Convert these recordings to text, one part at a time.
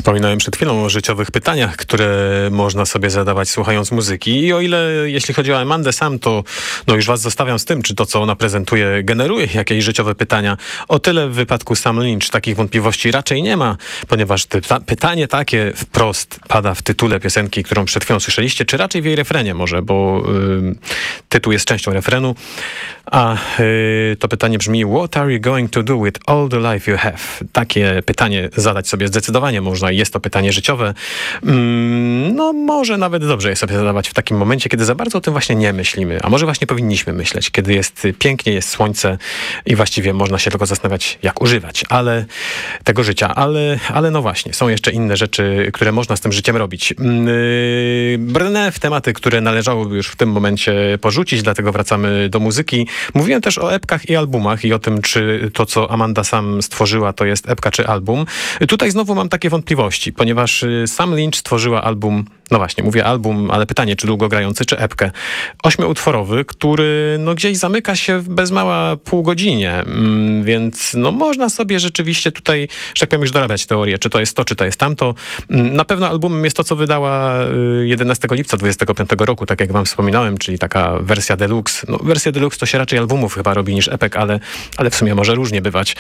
Wspominałem przed chwilą o życiowych pytaniach, które można sobie zadawać słuchając muzyki. I o ile, jeśli chodzi o Amandę Sam, to już was zostawiam z tym, czy to, co ona prezentuje, generuje jakieś życiowe pytania. O tyle w wypadku Sam Lynch takich wątpliwości raczej nie ma, ponieważ pytanie takie wprost pada w tytule piosenki, którą przed chwilą słyszeliście, czy raczej w jej refrenie może, bo tytuł jest częścią refrenu. A to pytanie brzmi: What are you going to do with all the life you have? Takie pytanie zadać sobie zdecydowanie można i jest to pytanie życiowe. No może nawet dobrze jest sobie zadawać w takim momencie, kiedy za bardzo o tym właśnie nie myślimy. A może właśnie powinniśmy myśleć, kiedy jest pięknie, jest słońce i właściwie można się tylko zastanawiać, jak używać tego życia. Ale no właśnie, są jeszcze inne rzeczy, które można z tym życiem robić. Brnę w tematy, które należałoby już w tym momencie porzucić, dlatego wracamy do muzyki. Mówiłem też o epkach i albumach i o tym, czy to, co Amanda Sam stworzyła, to jest epka czy album. Tutaj znowu mam takie wątpliwości, ponieważ Sam Lynch stworzyła album, no właśnie, mówię album, ale pytanie, czy długogrający, czy epkę, 8-utworowy, który gdzieś zamyka się w bez mała półgodzinie, więc można sobie rzeczywiście tutaj, że tak powiem, już dorabiać teorię, czy to jest to, czy to jest tamto. Na pewno albumem jest to, co wydała 11 lipca 25 roku, tak jak wam wspominałem, czyli taka wersja deluxe. Wersja deluxe to się raczej albumów chyba robi niż epek, ale w sumie może różnie bywać.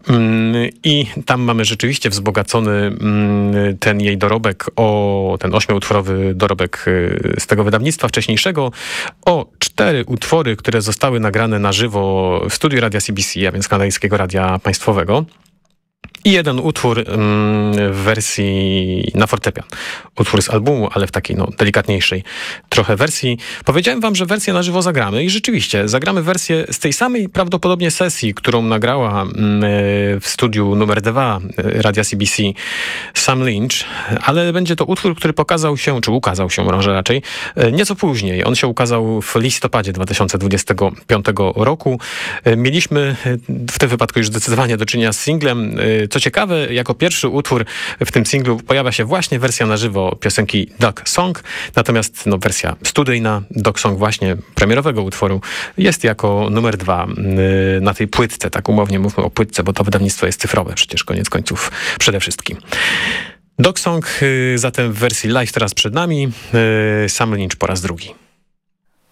I tam mamy rzeczywiście wzbogacony ten jej dorobek ten 8-utworowy dorobek z tego wydawnictwa wcześniejszego o 4 utwory, które zostały nagrane na żywo w studiu radia CBC, a więc kanadyjskiego radia państwowego. I jeden utwór w wersji na fortepian. Utwór z albumu, ale w takiej delikatniejszej trochę wersji. Powiedziałem wam, że wersję na żywo zagramy i rzeczywiście zagramy wersję z tej samej prawdopodobnie sesji, którą nagrała w studiu numer 2 radia CBC Sam Lynch, ale będzie to utwór, który ukazał się może raczej, nieco później. On się ukazał w listopadzie 2025 roku. Mieliśmy w tym wypadku już zdecydowanie do czynienia z singlem. Co ciekawe, jako pierwszy utwór w tym singlu pojawia się właśnie wersja na żywo piosenki Dog Song, natomiast wersja studyjna Dog Song właśnie premierowego utworu jest jako numer 2 na tej płytce, tak umownie mówmy o płytce, bo to wydawnictwo jest cyfrowe przecież koniec końców przede wszystkim. Dog Song zatem w wersji live teraz przed nami, Sam Lynch po raz drugi.